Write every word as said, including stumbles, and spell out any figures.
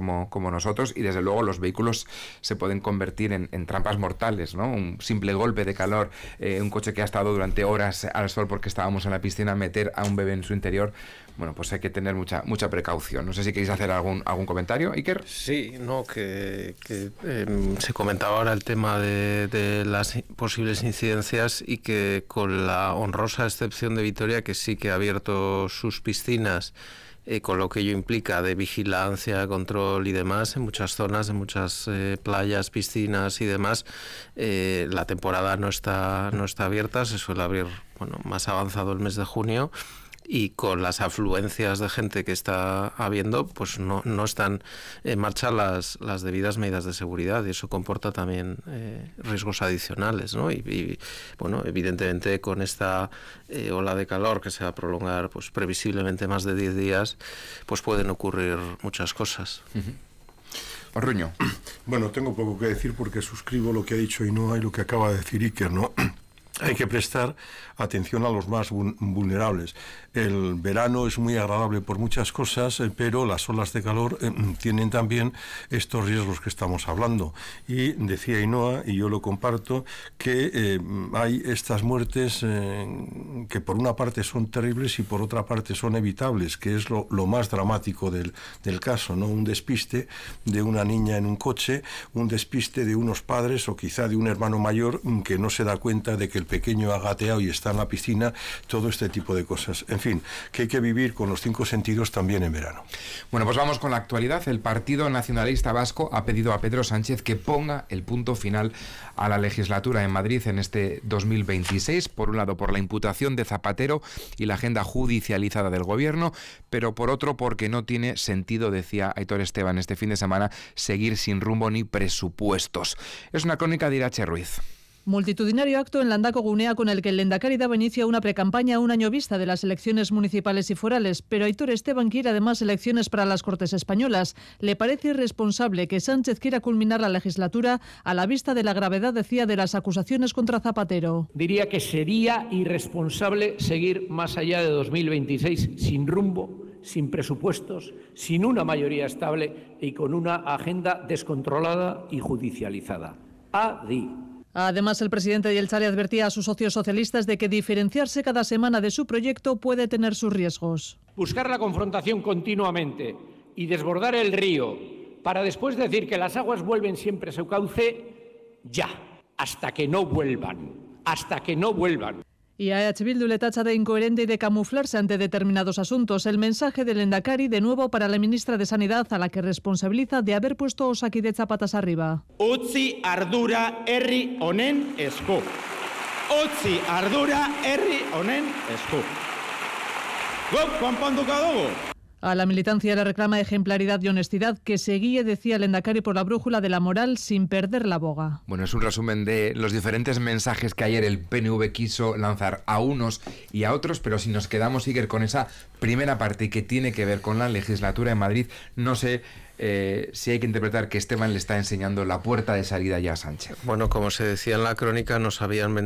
como, como nosotros, y desde luego los vehículos se pueden convertir en, en trampas mortales, ¿no? Un simple golpe de calor, eh, un coche que ha estado durante horas al sol porque estábamos en la piscina, meter a un bebé en su interior, bueno, pues hay que tener mucha mucha precaución. No sé si queréis hacer algún algún comentario, Iker. Sí, no, que, que eh, se comentaba ahora el tema de, de las posibles incidencias, y que con la honrosa excepción de Vitoria, que sí que ha abierto sus piscinas, Eh, con lo que ello implica de vigilancia, control y demás, en muchas zonas, en muchas eh, playas, piscinas y demás, eh, la temporada no está, no está abierta, se suele abrir, bueno, más avanzado el mes de junio, y con las afluencias de gente que está habiendo, pues no, no están en marcha las, las debidas medidas de seguridad, y eso comporta también eh, riesgos adicionales, ¿no? Y, y bueno, evidentemente con esta eh, ola de calor que se va a prolongar pues previsiblemente más de diez días, pues pueden ocurrir muchas cosas. Uh-huh. Orruño. Bueno, tengo poco que decir porque suscribo lo que ha dicho Ainhoa y lo que acaba de decir Iker, ¿no? Hay que prestar atención a los más vulnerables. El verano es muy agradable por muchas cosas, pero las olas de calor eh, tienen también estos riesgos que estamos hablando. Y decía Ainhoa, y yo lo comparto, que eh, hay estas muertes eh, que por una parte son terribles y por otra parte son evitables, que es lo, lo más dramático del, del caso, ¿no? Un despiste de una niña en un coche, un despiste de unos padres o quizá de un hermano mayor que no se da cuenta de que el pequeño ha gateado y está en la piscina, todo este tipo de cosas. En fin, que hay que vivir con los cinco sentidos también en verano. Bueno, pues vamos con la actualidad. El Partido Nacionalista Vasco ha pedido a Pedro Sánchez que ponga el punto final a la legislatura en Madrid en este dos mil veintiséis, por un lado por la imputación de Zapatero y la agenda judicializada del gobierno, pero por otro porque no tiene sentido, decía Aitor Esteban este fin de semana, seguir sin rumbo ni presupuestos. Es una crónica de Irache Ruiz. Multitudinario acto en Landako Gunea con el que el Lehendakari daba inicio a una precampaña a un año vista de las elecciones municipales y forales, pero Aitor Esteban quiere además elecciones para las Cortes Españolas. Le parece irresponsable que Sánchez quiera culminar la legislatura a la vista de la gravedad, decía, de las acusaciones contra Zapatero. Diría que sería irresponsable seguir más allá de dos mil veintiséis sin rumbo, sin presupuestos, sin una mayoría estable y con una agenda descontrolada y judicializada. Adi. Además, el presidente de Jeltzale advertía a sus socios socialistas de que diferenciarse cada semana de su proyecto puede tener sus riesgos. Buscar la confrontación continuamente y desbordar el río para después decir que las aguas vuelven siempre a su cauce, ya, hasta que no vuelvan, hasta que no vuelvan. Y a E H Bildu le tacha de incoherente y de camuflarse ante determinados asuntos. El mensaje del Lehendakari, de nuevo para la ministra de Sanidad, a la que responsabiliza de haber puesto Osakidetza patas arriba. Utzi ardura herri honen esku. Utzi ardura herri honen esku. Guk konponduko dugu. A la militancia le reclama ejemplaridad y honestidad, que se guíe, decía el Lehendakari, por la brújula de la moral sin perder la boga. Bueno, es un resumen de los diferentes mensajes que ayer el P N V quiso lanzar a unos y a otros, pero si nos quedamos, Iker, con esa primera parte que tiene que ver con la legislatura en Madrid, no sé eh, si hay que interpretar que Esteban le está enseñando la puerta de salida ya a Sánchez. Bueno, como se decía en la crónica, nos habían vendido